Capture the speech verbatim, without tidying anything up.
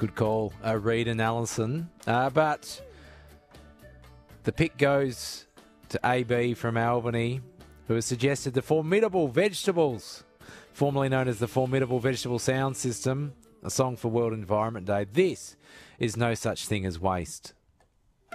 Good call, uh, Reed and Allison. Uh, but the pick goes to A B from Albany, who has suggested the Formidable Vegetables, formerly known as the Formidable Vegetable Sound System, a song for World Environment Day. This is No Such Thing as Waste.